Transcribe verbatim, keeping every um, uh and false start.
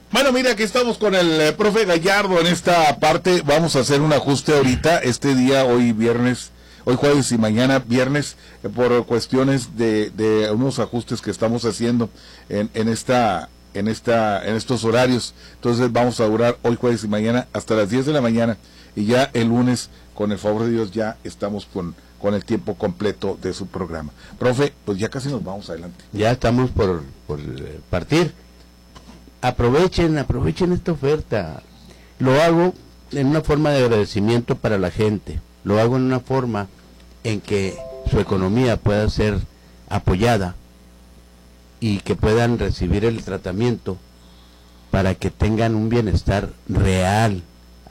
Bueno, mira, aquí estamos con el eh, profe Gallardo en esta parte. Vamos a hacer un ajuste ahorita, este día, hoy viernes, hoy jueves y mañana viernes, eh, por cuestiones de, de unos ajustes que estamos haciendo en, en esta, en esta, en estos horarios. Entonces vamos a durar hoy jueves y mañana hasta las diez de la mañana y ya el lunes, con el favor de Dios, ya estamos con, con el tiempo completo de su programa. Profe, pues ya casi nos vamos adelante. Ya estamos por, por eh, partir. Aprovechen, aprovechen esta oferta. Lo hago en una forma de agradecimiento para la gente. Lo hago en una forma en que su economía pueda ser apoyada y que puedan recibir el tratamiento para que tengan un bienestar real,